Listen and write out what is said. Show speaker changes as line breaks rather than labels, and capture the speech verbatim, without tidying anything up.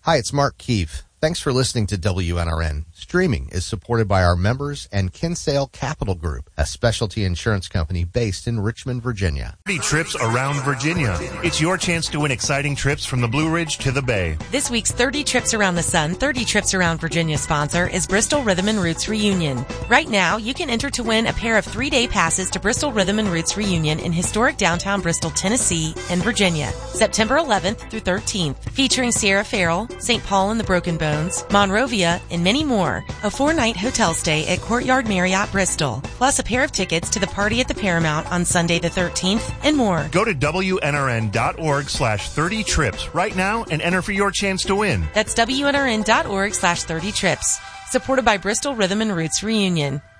Hi, it's Mark Keefe. Thanks for listening to W N R N. Streaming is supported by our members and Kinsale Capital Group, a specialty insurance company based in Richmond, Virginia.
thirty trips around Virginia. It's your chance to win exciting trips from the Blue Ridge to the Bay.
This week's thirty Trips Around the Sun, thirty Trips Around Virginia sponsor is Bristol Rhythm and Roots Reunion. Right now, you can enter to win a pair of three-day passes to Bristol Rhythm and Roots Reunion in historic downtown Bristol, Tennessee and Virginia, September eleventh through thirteenth, featuring Sierra Farrell, Saint Paul and the Broken Bones, Monrovia, and many more. A four-night hotel stay at Courtyard Marriott Bristol, plus a pair of tickets to the party at the Paramount on Sunday the thirteenth, and more.
Go to W N R N dot org slash thirty trips right now and enter for your chance to win.
That's W N R N dot org slash thirty trips. Supported by Bristol Rhythm and Roots Reunion.